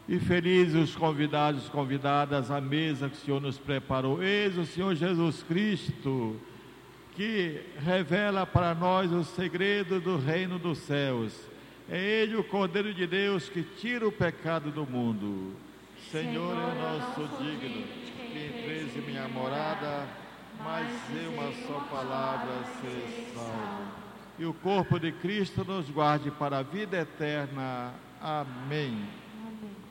E felizes os convidados, convidadas à mesa que o Senhor nos preparou. Eis o Senhor Jesus Cristo, que revela para nós o segredo do reino dos céus. É Ele o Cordeiro de Deus que tira o pecado do mundo. Senhor, eu não sou digno que entreis em minha morada, mas em uma só palavra serei salvo. E o corpo de Cristo nos guarde para a vida eterna. Amém.